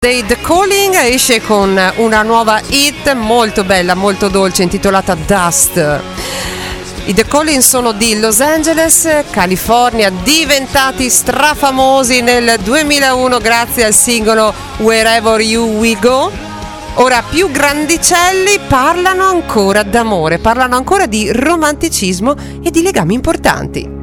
The Calling esce con una nuova hit molto bella, molto dolce, intitolata Dust. I The Calling sono di Los Angeles, California, diventati strafamosi nel 2001 grazie al singolo Wherever You Will Go. Ora più grandicelli parlano ancora d'amore, parlano ancora di romanticismo e di legami importanti.